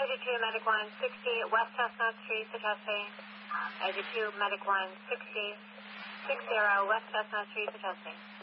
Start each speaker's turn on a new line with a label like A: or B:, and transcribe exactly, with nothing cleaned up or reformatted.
A: eighty-two Medic one sixty, West Chestnut Street, Sachese. eighty-two Medic one sixty, sixty, West Chestnut Street, Sachese.